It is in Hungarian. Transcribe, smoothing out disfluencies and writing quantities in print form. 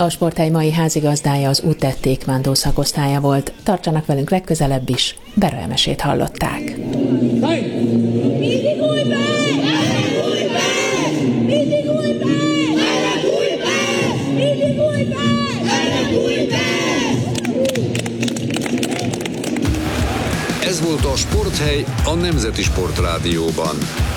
A Sporthely mai házigazdája az UTET tékvándó szakosztálya volt. Tartsanak velünk legközelebb is, Bera Emesét hallották. Ez volt a Sporthely a Nemzeti Sportrádióban.